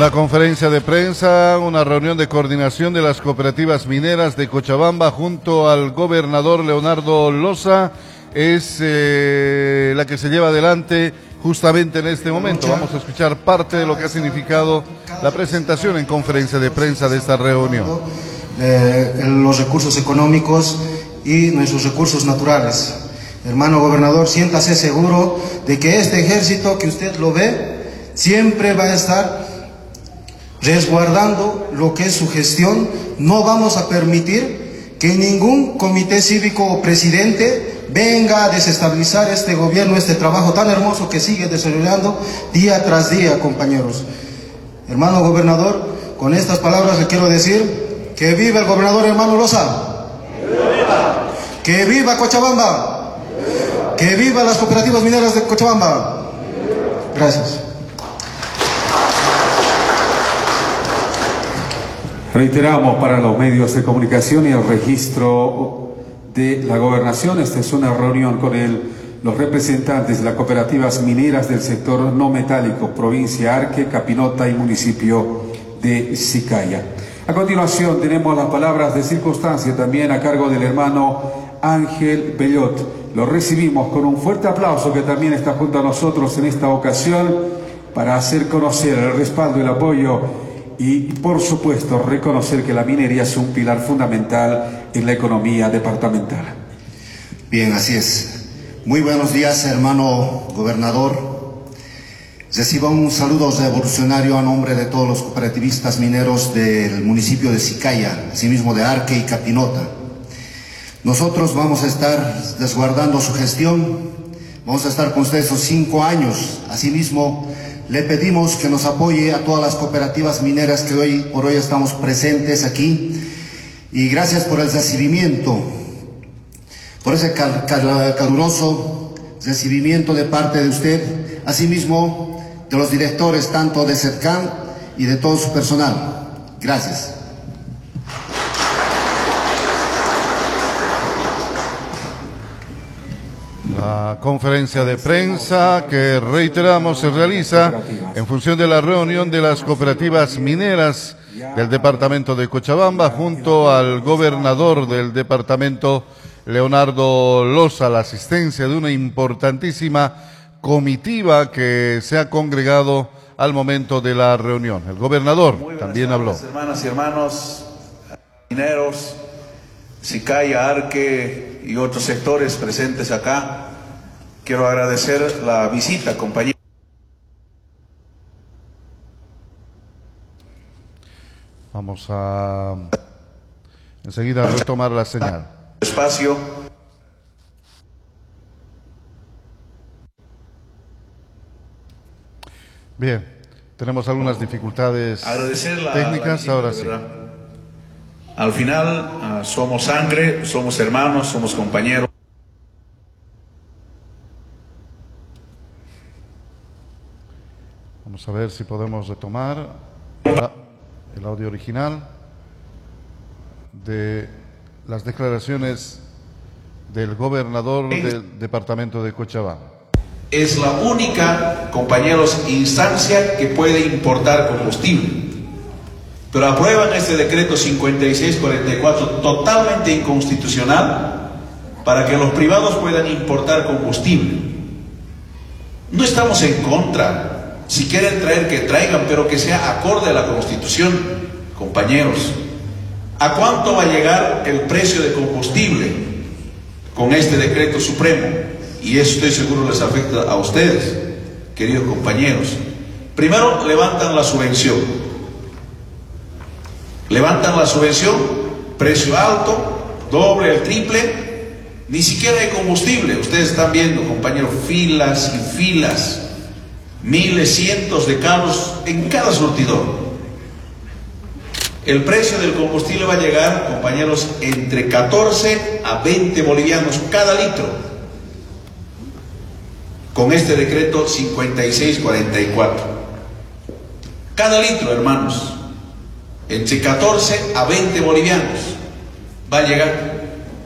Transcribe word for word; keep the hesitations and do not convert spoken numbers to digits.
Una conferencia de prensa, una reunión de coordinación de las cooperativas mineras de Cochabamba junto al gobernador Leonardo Loza es eh, la que se lleva adelante justamente en este momento. Vamos a escuchar parte de lo que ha significado la presentación en conferencia de prensa de esta reunión. Eh, los recursos económicos y nuestros recursos naturales. Hermano gobernador, siéntase seguro de que este ejército que usted lo ve siempre va a estar resguardando lo que es su gestión. No vamos a permitir que ningún comité cívico o presidente venga a desestabilizar este gobierno, este trabajo tan hermoso que sigue desarrollando día tras día, compañeros. Hermano gobernador, con estas palabras le quiero decir que viva el gobernador hermano Loza, que viva Cochabamba, que viva las cooperativas mineras de Cochabamba. Gracias. Reiteramos para los medios de comunicación y el registro de la gobernación, esta es una reunión con el, los representantes de las cooperativas mineras del sector no metálico, provincia Arque, Capinota y municipio de Sicaya. A continuación tenemos las palabras de circunstancia también a cargo del hermano Ángel Bellot. Lo recibimos con un fuerte aplauso que también está junto a nosotros en esta ocasión para hacer conocer el respaldo y el apoyo y, por supuesto, reconocer que la minería es un pilar fundamental en la economía departamental. Bien, así es. Muy buenos días, hermano gobernador. Reciba un saludo revolucionario a nombre de todos los cooperativistas mineros del municipio de Sicaya, asimismo de Arque y Capinota. Nosotros vamos a estar resguardando su gestión, vamos a estar con usted esos cinco años. Asimismo, le pedimos que nos apoye a todas las cooperativas mineras que hoy por hoy estamos presentes aquí, y gracias por el recibimiento, por ese cal, cal, caluroso recibimiento de parte de usted, asimismo de los directores tanto de CETCAM y de todo su personal. Gracias. La conferencia de prensa que reiteramos se realiza en función de la reunión de las cooperativas mineras del departamento de Cochabamba junto al gobernador del departamento Leonardo Loza, la asistencia de una importantísima comitiva que se ha congregado al momento de la reunión. El gobernador también habló. Hermanas y hermanos mineros, Sicaya, Arque y otros sectores presentes acá, quiero agradecer la visita, compañero. Vamos a enseguida retomar la señal. Espacio. Bien, tenemos algunas dificultades la, técnicas, la visita, ahora sí. ¿verdad? Al final uh, somos sangre, somos hermanos, somos compañeros. Vamos a ver si podemos retomar la, el audio original de las declaraciones del gobernador del departamento de Cochabamba. Es la única, compañeros, instancia que puede importar combustible. Pero aprueban este decreto cincuenta y seis cuarenta y cuatro totalmente inconstitucional para que los privados puedan importar combustible. No estamos en contra. Si quieren traer, que traigan, pero que sea acorde a la Constitución, compañeros. ¿A cuánto va a llegar el precio de combustible con este decreto supremo? Y eso estoy seguro les afecta a ustedes, queridos compañeros. Primero, levantan la subvención. Levantan la subvención, precio alto, doble, el triple, ni siquiera hay combustible. Ustedes están viendo, compañeros, filas y filas, miles, cientos de carros en cada surtidor. El precio del combustible va a llegar, compañeros, entre catorce a veinte bolivianos cada litro, con este decreto cincuenta y seis cuarenta y cuatro. Cada litro, hermanos, entre catorce a veinte bolivianos va a llegar.